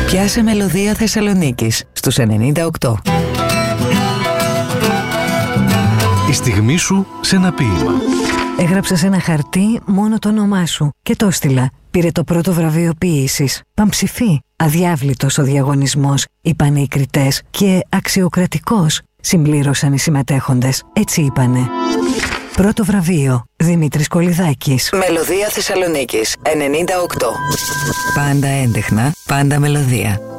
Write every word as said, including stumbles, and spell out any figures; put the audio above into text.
Πιάσε μελωδία Θεσσαλονίκης στους ενενήντα οκτώ. Η στιγμή σου σε ένα ποίημα. Έγραψα σε ένα χαρτί μόνο το όνομά σου και το έστειλα. Πήρε το πρώτο βραβείο ποίησης. Παμψηφί. Αδιάβλητος ο διαγωνισμός, είπανε οι κριτές, και αξιοκρατικός, συμπλήρωσαν οι συμμετέχοντες. Έτσι είπανε. Πρώτο βραβείο. Δημήτρης Κολιδάκης. Μελωδία Θεσσαλονίκης ενενήντα οκτώ. Πάντα έντεχνα, πάντα μελωδία.